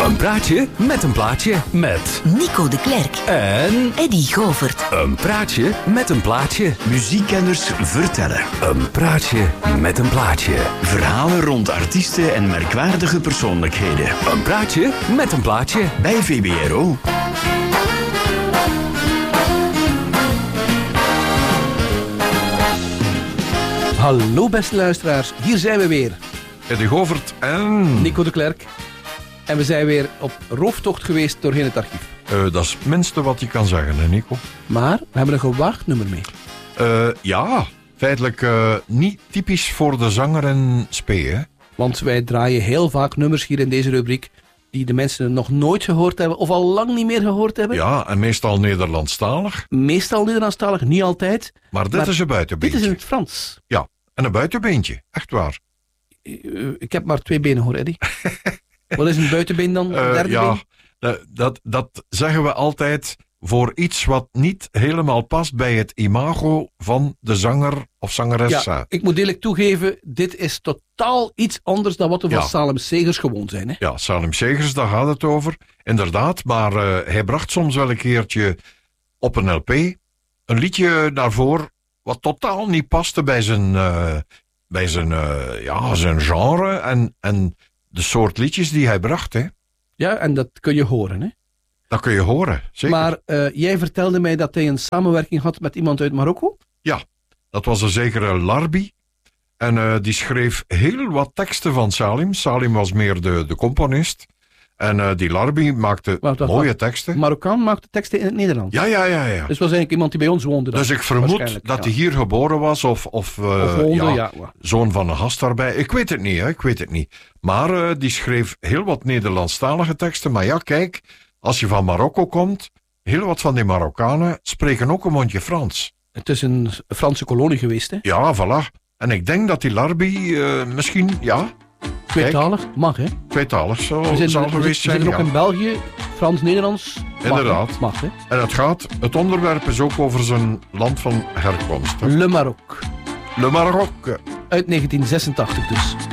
Een praatje met een plaatje met Nico de Klerk en Eddie Govert. een praatje met een plaatje. Muziekkenners vertellen. Een praatje met een plaatje. Verhalen rond artiesten en merkwaardige persoonlijkheden. Een praatje met een plaatje. Bij VBRO. Hallo beste luisteraars, hier zijn we weer. Eddie Govert en... Nico de Klerk. En we zijn weer op rooftocht geweest doorheen het archief. dat is het minste wat je kan zeggen, hè, Nico? Maar we hebben een gewaagd nummer mee. Ja, feitelijk niet typisch voor de zanger en spee, hè? Want wij draaien heel vaak nummers hier in deze rubriek die de mensen nog nooit gehoord hebben of al lang niet meer gehoord hebben. Ja, en meestal Nederlandstalig. Meestal Nederlandstalig, niet altijd. Maar dit is een buitenbeentje. Dit is in het Frans. Ja, en een buitenbeentje, echt waar. Ik heb maar 2 benen hoor, Eddie. Wat is een buitenbeen dan? Een derde ja, been? dat zeggen we altijd voor iets wat niet helemaal past bij het imago van de zanger of zangeres. Ja, ik moet eerlijk toegeven, dit is totaal iets anders dan wat we van Salem Segers gewoon zijn. Hè? Ja, Salem Segers, daar gaat het over. Inderdaad, maar hij bracht soms wel een keertje op een LP een liedje daarvoor wat totaal niet paste bij zijn genre en de soort liedjes die hij bracht. Hè. Ja, en dat kun je horen, hè? Dat kun je horen, zeker. Maar jij vertelde mij dat hij een samenwerking had met iemand uit Marokko? Ja, dat was een zekere Larbi. En die schreef heel wat teksten van Salim. Salim was meer de componist. En die Larbi maakte mooie teksten. Marokkaan maakte teksten in het Nederlands? Ja. Dus was eigenlijk iemand die bij ons woonde. Dus ik vermoed dat hij hier geboren was of woonde, zoon van een gast daarbij. Ik weet het niet, hè. Ik weet het niet. Maar die schreef heel wat Nederlandstalige teksten. Maar ja, kijk, als je van Marokko komt, heel wat van die Marokkanen spreken ook een mondje Frans. Het is een Franse kolonie geweest, hè? Ja, voilà. En ik denk dat die Larbi misschien, ja... Tweetalig, mag hè? Tweetalig zal geweest zijn, We zitten ook in België, Frans-Nederlands. Inderdaad. Mag hè? En het onderwerp is ook over zijn land van herkomst. Hè? Le Maroc. Le Maroc. Uit 1986 dus.